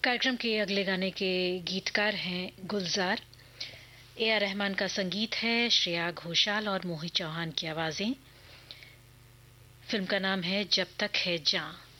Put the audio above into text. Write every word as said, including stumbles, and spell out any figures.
कार्यक्रम के अगले गाने के गीतकार हैं गुलजार। ए आर रहमान का संगीत है, श्रेया घोषाल और मोहित चौहान की आवाजें। फिल्म का नाम है जब तक है जां।